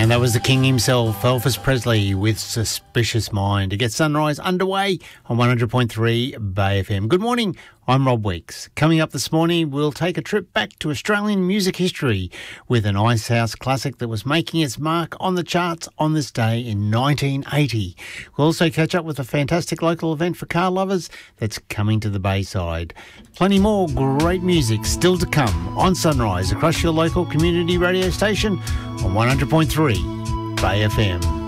And that was the king himself, Elvis Presley, with Suspicious Mind, to get Sunrise underway on 100.3 Bay FM. Good morning, I'm Rob Weeks. Coming up this morning, we'll take a trip back to Australian music history with an Icehouse classic that was making its mark on the charts on this day in 1980. We'll also catch up with a fantastic local event for car lovers that's coming to the Bayside. Plenty more great music still to come on Sunrise across your local community radio station on 100.3 Bay FM.